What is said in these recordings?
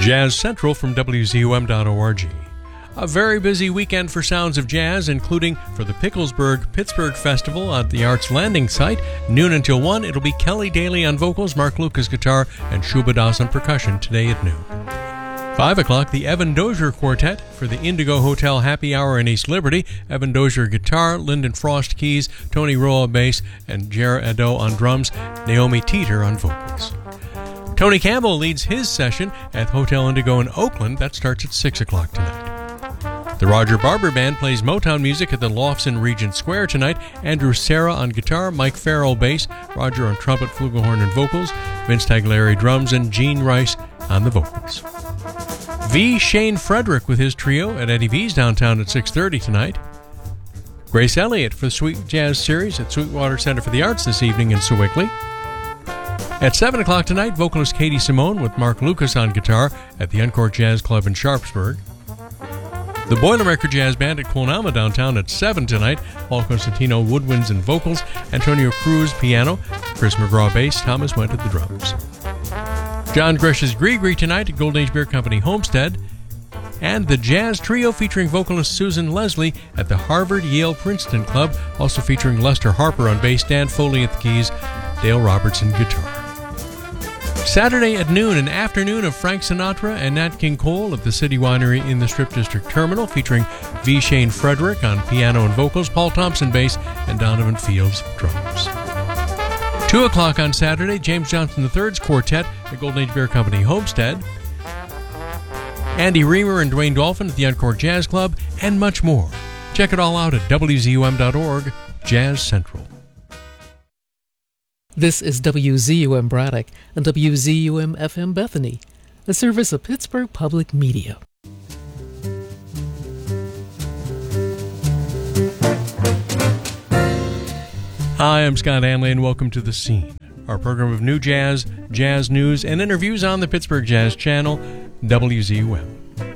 Jazz Central from WZUM.org. A very busy weekend for Sounds of Jazz, including for the Pittsburgh Festival at the Arts Landing site. Noon until 1, it'll be Kelly Daly on vocals, Mark Lucas guitar, and Shuba Das on percussion today at noon. 5 o'clock, the Evan Dozier Quartet for the Indigo Hotel Happy Hour in East Liberty. Evan Dozier guitar, Lyndon Frost keys, Tony Roa bass, and Jera Ado on drums, Naomi Teeter on vocals. Tony Campbell leads his session at Hotel Indigo in Oakland. That starts at 6 o'clock tonight. The Roger Barber Band plays Motown music at the Lofts in Regent Square tonight. Andrew Serra on guitar, Mike Farrell bass, Roger on trumpet, flugelhorn, and vocals, Vince Tagliari drums, and Gene Rice on the vocals. V. Shane Frederick with his trio at Eddie V's downtown at 6:30 tonight. Grace Elliott for the Sweet Jazz Series at Sweetwater Center for the Arts this evening in Sewickley. At 7 o'clock tonight, vocalist Katie Simone with Mark Lucas on guitar at the Uncorked Jazz Club in Sharpsburg. The Boilermaker Jazz Band at Quilnama downtown at 7 tonight. Paul Constantino woodwinds and vocals, Antonio Cruz piano, Chris McGraw bass, Thomas Went at the drums. John Grish's Gree tonight at Golden Age Beer Company Homestead. And the Jazz Trio featuring vocalist Susan Leslie at the Harvard-Yale-Princeton Club, also featuring Lester Harper on bass, Dan Foley at the keys, Dale Robertson guitar. Saturday at noon, an afternoon of Frank Sinatra and Nat King Cole at the City Winery in the Strip District Terminal, featuring V. Shane Frederick on piano and vocals, Paul Thompson bass, and Donovan Fields drums. 2 o'clock on Saturday, James Johnson III's Quartet at Golden Age Beer Company Homestead. Andy Reamer and Dwayne Dolphin at the Uncorked Jazz Club, and much more. Check it all out at WZUM.org, Jazz Central. This is WZUM Braddock and WZUM FM Bethany, a service of Pittsburgh Public Media. Hi, I'm Scott Anley, and welcome to The Scene, our program of new jazz, jazz news, and interviews on the Pittsburgh Jazz Channel, WZUM.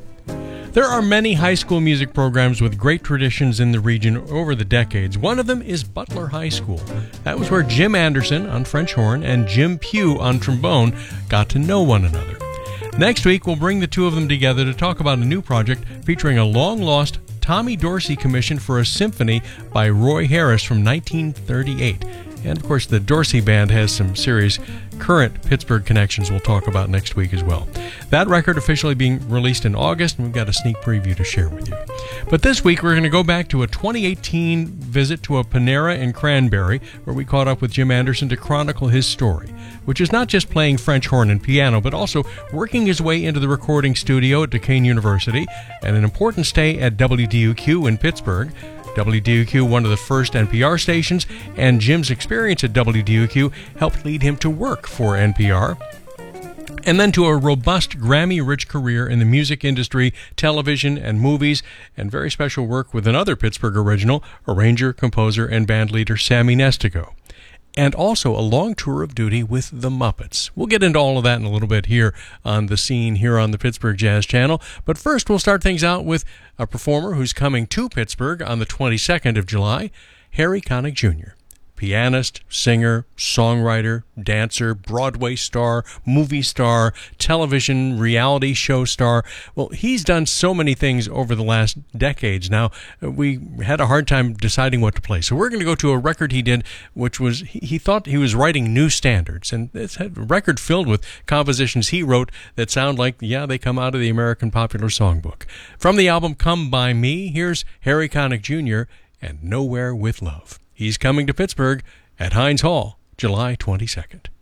There are many high school music programs with great traditions in the region over the decades. One of them is Butler High School. That was where Jim Anderson on French horn and Jim Pugh on trombone got to know one another. Next week, we'll bring the two of them together to talk about a new project featuring a long-lost Tommy Dorsey commission for a symphony by Roy Harris from 1938. And, of course, the Dorsey Band has some serious current Pittsburgh connections we'll talk about next week as well. That record officially being released in August, and we've got a sneak preview to share with you. But this week, we're going to go back to a 2018 visit to a Panera in Cranberry, where we caught up with Jim Anderson to chronicle his story, which is not just playing French horn and piano, but also working his way into the recording studio at Duquesne University, and an important stay at WDUQ in Pittsburgh. WDUQ, one of the first NPR stations, and Jim's experience at WDUQ helped lead him to work for NPR. And then to a robust Grammy-rich career in the music industry, television, and movies, and very special work with another Pittsburgh original, arranger, composer, and bandleader Sammy Nestico. And also a long tour of duty with the Muppets. We'll get into all of that in a little bit here on The Scene here on the Pittsburgh Jazz Channel. But first, we'll start things out with a performer who's coming to Pittsburgh on the 22nd of July, Harry Connick Jr., pianist, singer, songwriter, dancer, Broadway star, movie star, television reality show star. Well, he's done so many things over the last decades now. We had a hard time deciding what to play. So we're going to go to a record he did, which was, he thought he was writing new standards. And it's a record filled with compositions he wrote that sound like, yeah, they come out of the American Popular Songbook. From the album Come By Me, here's Harry Connick Jr. and Nowhere With Love. He's coming to Pittsburgh at Heinz Hall, July 22nd.